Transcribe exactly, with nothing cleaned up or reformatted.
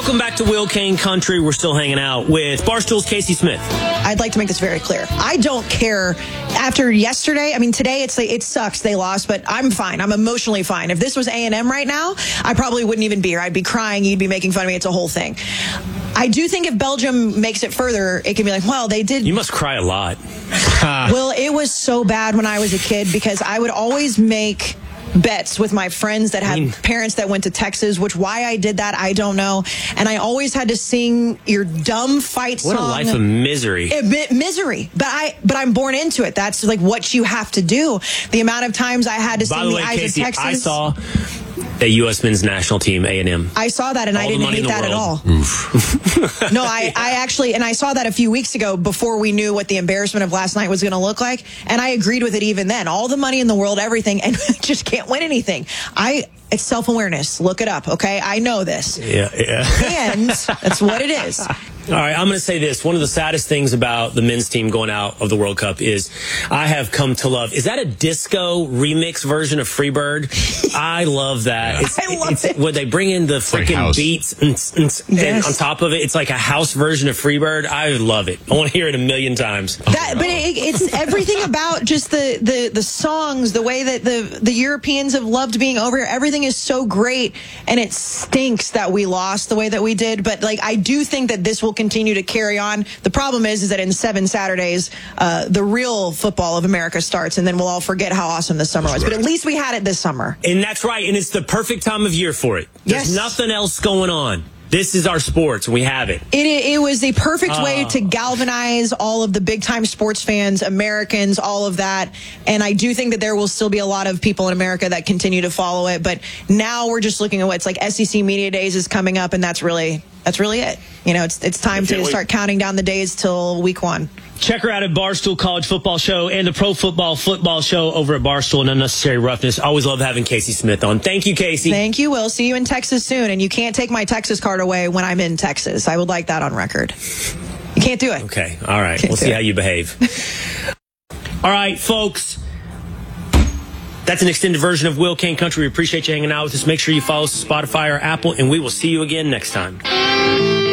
Welcome back to Will Kane Country. We're still hanging out with Barstool's Casey Smith. I'd like to make this very clear. I don't care after yesterday. I mean, today it's like, it sucks they lost, but I'm fine. I'm emotionally fine. If this was A and M right now, I probably wouldn't even be here. I'd be crying. You'd be making fun of me. It's a whole thing. I do think if Belgium makes it further, it can be like, well, they did. You must cry a lot. Well, it was so bad when I was a kid because I would always make bets with my friends that had I mean, parents that went to Texas, which why I did that, I don't know. And I always had to sing your dumb fight song. What a life of misery. A bit misery. But, I, but I'm born into it. That's like what you have to do. The amount of times I had to By sing the the way, Eyes Casey, of Texas. I saw a U S men's national team, A and M. I saw that, and all I didn't hate that world. at all. No, I, I actually, and I saw that a few weeks ago before we knew what the embarrassment of last night was going to look like, and I agreed with it even then. All the money in the world, everything, and just can't win anything. I It's self-awareness. Look it up, okay? I know this. Yeah, yeah. And that's what it is. All right, I'm going to say this. One of the saddest things about the men's team going out of the World Cup is I have come to love. Is that a disco remix version of Freebird? I love that. It's, I love it's, it. When they bring in the freaking like beats and, and, Yes. and on top of it, it's like a house version of Freebird. I love it. I want to hear it a million times. That, but it, it's everything about just the, the, the songs, the way that the, the Europeans have loved being over here. Everything is so great, and it stinks that we lost the way that we did. But like, I do think that this will continue to carry on. The problem is, is that in seven Saturdays, uh, the real football of America starts, and then we'll all forget how awesome this summer was. Right. But at least we had it this summer. And that's right, and it's the perfect time of year for it. There's Yes. nothing else going on. This is our sports, and we have it. It, it was the perfect Uh, way to galvanize all of the big-time sports fans, Americans, all of that. And I do think that there will still be a lot of people in America that continue to follow it. But now we're just looking at what's like S E C Media Days is coming up, and that's really that's really it. You know, it's it's time to start counting down the days till week one. Check her out at Barstool College Football Show and the Pro Football Football Show over at Barstool and Unnecessary Roughness. Always love having Casey Smith on. Thank you, Casey. Thank you, Will. See you in Texas soon. And you can't take my Texas card away when I'm in Texas. I would like that on record. You can't do it. Okay. All right. Can't We'll do see it. how you behave. All right, folks. That's an extended version of Will Kane Country. We appreciate you hanging out with us. Make sure you follow us on Spotify or Apple, and we will see you again next time.